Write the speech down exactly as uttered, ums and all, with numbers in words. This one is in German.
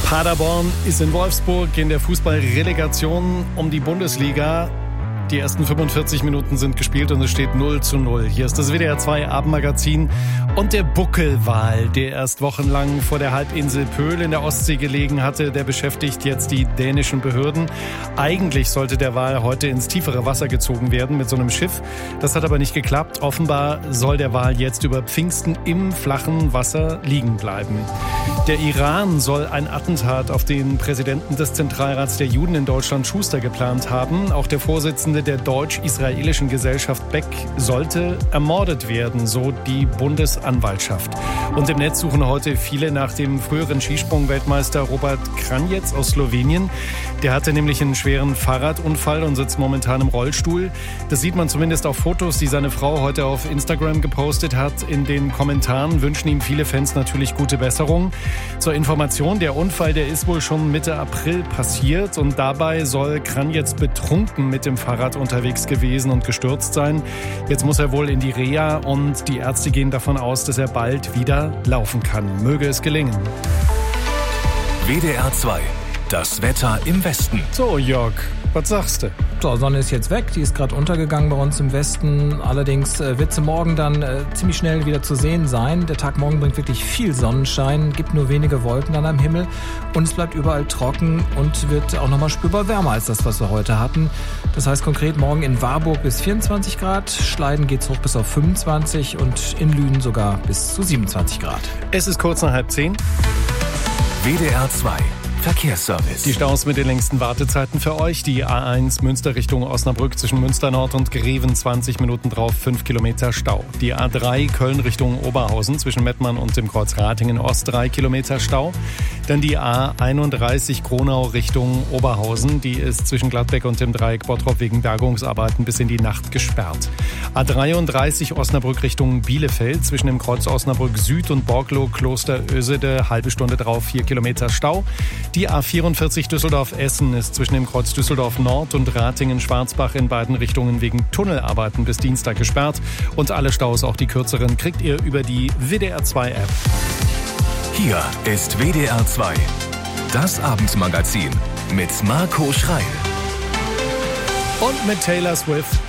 Paderborn ist in Wolfsburg in der Fußballrelegation um die Bundesliga. Die ersten fünfundvierzig Minuten sind gespielt und es steht null zu null. Hier ist das W D R zwei Abendmagazin und der Buckelwal, der erst wochenlang vor der Halbinsel Pöhl in der Ostsee gelegen hatte, der beschäftigt jetzt die dänischen Behörden. Eigentlich sollte der Wal heute ins tiefere Wasser gezogen werden mit so einem Schiff. Das hat aber nicht geklappt. Offenbar soll der Wal jetzt über Pfingsten im flachen Wasser liegen bleiben. Der Iran soll ein Attentat auf den Präsidenten des Zentralrats der Juden in Deutschland, Schuster, geplant haben. Auch der Vorsitzende der deutsch-israelischen Gesellschaft Beck sollte ermordet werden, so die Bundesanwaltschaft. Und im Netz suchen heute viele nach dem früheren Skisprung-Weltmeister Robert Kranjec aus Slowenien. Der hatte nämlich einen schweren Fahrradunfall und sitzt momentan im Rollstuhl. Das sieht man zumindest auf Fotos, die seine Frau heute auf Instagram gepostet hat. In den Kommentaren wünschen ihm viele Fans natürlich gute Besserung. Zur Information, der Unfall, der ist wohl schon Mitte April passiert und dabei soll Kranjec betrunken mit dem Fahrrad unterwegs gewesen und gestürzt sein. Jetzt muss er wohl in die Reha und die Ärzte gehen davon aus, dass er bald wieder laufen kann. Möge es gelingen. W D R zwei. Das Wetter im Westen. So, Jörg, was sagst du? So, Sonne ist jetzt weg, die ist gerade untergegangen bei uns im Westen. Allerdings äh, wird sie morgen dann äh, ziemlich schnell wieder zu sehen sein. Der Tag morgen bringt wirklich viel Sonnenschein, gibt nur wenige Wolken dann am Himmel und es bleibt überall trocken und wird auch nochmal spürbar wärmer als das, was wir heute hatten. Das heißt konkret morgen in Warburg bis vierundzwanzig Grad, Schleiden geht's hoch bis auf fünfundzwanzig und in Lünen sogar bis zu siebenundzwanzig Grad. Es ist kurz nach halb zehn. W D R zwei. Verkehrsservice. Die Staus mit den längsten Wartezeiten für euch. Die A eins Münster Richtung Osnabrück zwischen Münster Nord und Greven zwanzig Minuten drauf, fünf Kilometer Stau. Die A drei Köln Richtung Oberhausen zwischen Mettmann und dem Kreuz Ratingen Ost drei Kilometer Stau. Dann die A einunddreißig Kronau Richtung Oberhausen. Die ist zwischen Gladbeck und dem Dreieck Bottrop wegen Bergungsarbeiten bis in die Nacht gesperrt. A dreiunddreißig Osnabrück Richtung Bielefeld zwischen dem Kreuz Osnabrück Süd und Borglow Kloster Ösede halbe Stunde drauf, vier Kilometer Stau. Die A vierundvierzig Düsseldorf-Essen ist zwischen dem Kreuz Düsseldorf Nord und Ratingen-Schwarzbach in beiden Richtungen wegen Tunnelarbeiten bis Dienstag gesperrt. Und alle Staus, auch die kürzeren, kriegt ihr über die W D R zwei App. Hier ist W D R zwei. Das Abendmagazin mit Marco Schreil. Und mit Taylor Swift